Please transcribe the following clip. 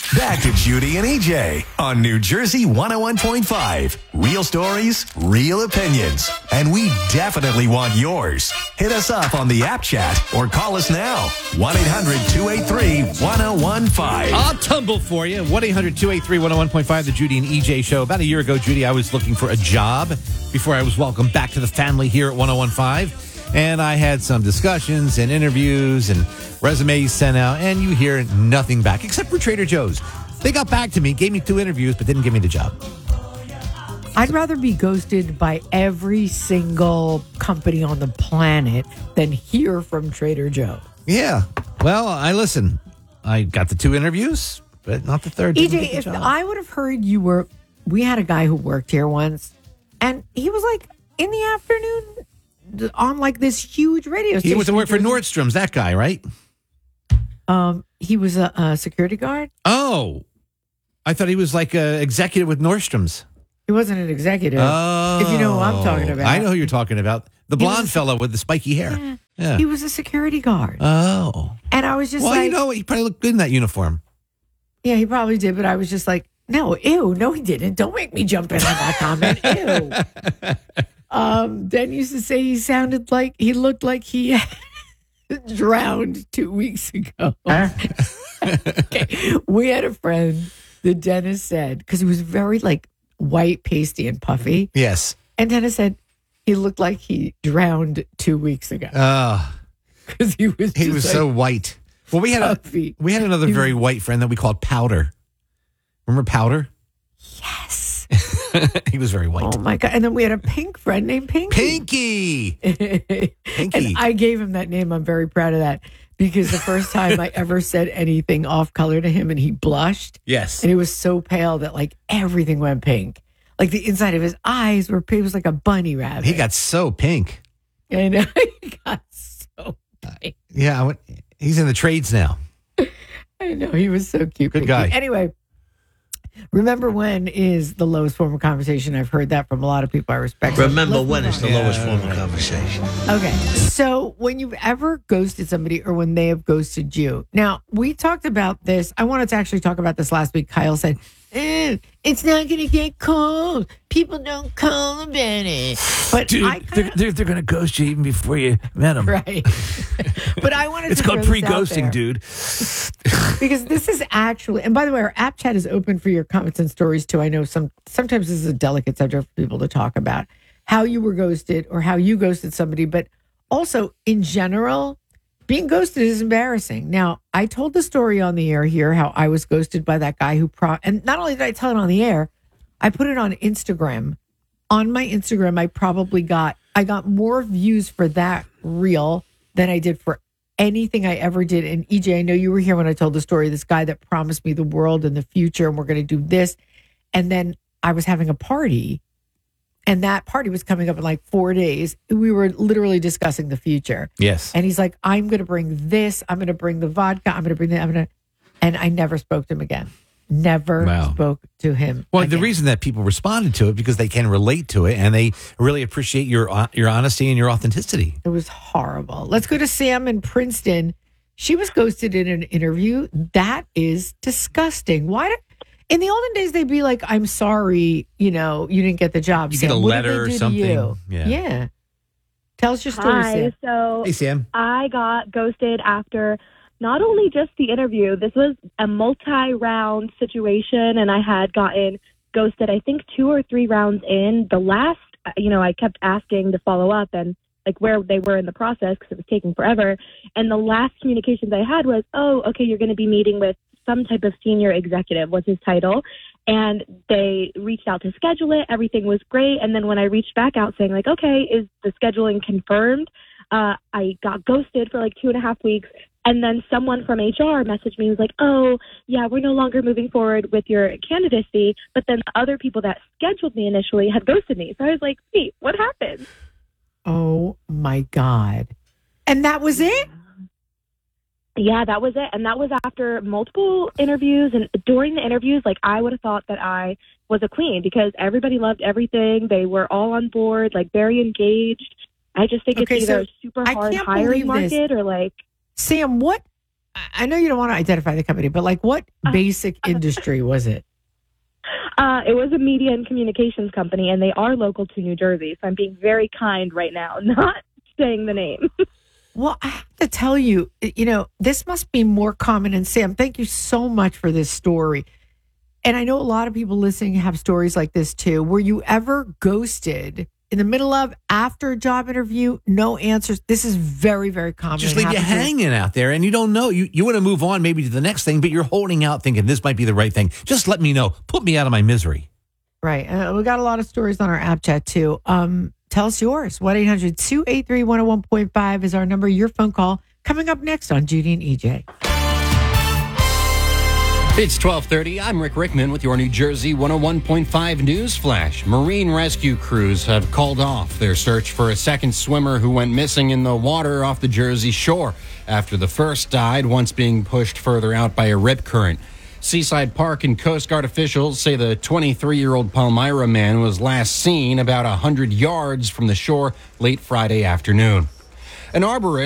Back to Judy and EJ on New Jersey 101.5. Real stories, real opinions. And we definitely want yours. Hit us up on the app chat or call us now. 1-800-283-1015. I'll tumble for you. 1-800-283-101.5, the Judy and EJ show. About a year ago, Judy, I was looking for a job before I was welcomed back to the family here at 101.5. And I had some discussions and interviews and resumes sent out, and you hear nothing back except for Trader Joe's. They got back to me, gave me 2 interviews, but didn't give me the job. I'd rather be ghosted by every single company on the planet than hear from Trader Joe. Yeah. Well, listen. I got the 2 interviews, but not the third. EJ, if I would have heard we had a guy who worked here once, and he was like in the afternoon on like this huge radio station. He went to work for Nordstrom's, that guy, right? He was a security guard. Oh, I thought he was like an executive with Nordstrom's. He wasn't an executive. Oh, if you know who I'm talking about. I know who you're talking about. The blonde fellow with the spiky hair. Yeah. He was a security guard. Oh. And I was just well, like... you know what? He probably looked good in that uniform. Yeah, he probably did, but I was just like, no, ew, no, he didn't. Don't make me jump in on that comment. Ew. Dan used to say he looked like he had drowned 2 weeks ago. Okay. We had a friend, the dentist said, because he was very like white, pasty, and puffy. Yes. And Dennis said he looked like he drowned 2 weeks ago. Because he was like, so white. Well, we had another very white friend that we called Powder. Remember Powder? Yes. He was very white. Oh my God. And then we had a pink friend named Pinky. Pinky. And I gave him that name. I'm very proud of that. Because the first time I ever said anything off color to him and he blushed. Yes. And he was so pale that like everything went pink. Like the inside of his eyes were pink. It was like a bunny rabbit. He got so pink. I know. He got so pink. Yeah. He's in the trades now. I know. He was so cute. Good guy. Anyway. Remember when is the lowest form of conversation? I've heard that from a lot of people I respect. Remember when is the lowest form of conversation. Okay. So when you've ever ghosted somebody or when they have ghosted you. Now, we talked about this. I wanted to actually talk about this last week. Kyle said, it's not going to get cold. People don't call about it. But dude, they're going to ghost you even before you met them. Right. But I wanted it's to called pre-ghosting, dude. Because this is actually, and by the way, our app chat is open for your comments and stories too. I know sometimes this is a delicate subject for people to talk about, how you were ghosted or how you ghosted somebody. But also in general, being ghosted is embarrassing. Now, I told the story on the air here, how I was ghosted by that guy and not only did I tell it on the air, I put it on Instagram. On my Instagram, I got more views for that reel than I did for anything I ever did. And EJ, I know you were here when I told the story, this guy that promised me the world and the future, and we're going to do this. And then I was having a party, and that party was coming up in like 4 days. We were literally discussing the future. Yes. And he's like, I'm going to bring this. I'm going to bring the vodka. I'm going to bring that. And I never spoke to him again. Never spoke to him. Well, again. The reason that people responded to it because they can relate to it and they really appreciate your honesty and your authenticity. It was horrible. Let's go to Sam in Princeton. She was ghosted in an interview. That is disgusting. Why? In the olden days, they'd be like, "I'm sorry, you didn't get the job." You Sam, get a letter or something. Yeah. Tell us your story, Sam. So hey, Sam. I got ghosted after not only just the interview. This was a multi-round situation, and I had gotten ghosted, I think, 2 or 3 rounds in. The last, I kept asking to follow up and like where they were in the process because it was taking forever. And the last communications I had was, oh, okay, you're going to be meeting with some type of senior executive was his title. And they reached out to schedule it. Everything was great. And then when I reached back out saying like, okay, is the scheduling confirmed? I got ghosted for like 2.5 weeks. And then someone from HR messaged me and was like, oh, yeah, we're no longer moving forward with your candidacy. But then the other people that scheduled me initially had ghosted me. So I was like, wait, what happened? Oh, my God. And that was it? Yeah, that was it. And that was after multiple interviews. And during the interviews, like I would have thought that I was a queen because everybody loved everything. They were all on board, like very engaged. I just think it's either a super hard hiring market or like... Sam, what I know you don't want to identify the company, but like what basic industry was it? It was a media and communications company, and they are local to New Jersey. So I'm being very kind right now, not saying the name. Well, I have to tell you, this must be more common. And Sam, thank you so much for this story. And I know a lot of people listening have stories like this too. Were you ever ghosted in the middle of, after a job interview, no answers? This is very, very common. Just leave you hanging out there, and you don't know. You want to move on maybe to the next thing, but you're holding out thinking this might be the right thing. Just let me know. Put me out of my misery. Right. We got a lot of stories on our app chat too. Tell us yours. 1-800-283-101.5 is our number. Your phone call coming up next on Judy and EJ. It's 12:30. I'm Rick Rickman with your New Jersey 101.5 News Flash. Marine rescue crews have called off their search for a second swimmer who went missing in the water off the Jersey shore after the first died once being pushed further out by a rip current. Seaside Park and Coast Guard officials say the 23-year-old Palmyra man was last seen about 100 yards from the shore late Friday afternoon. An arborist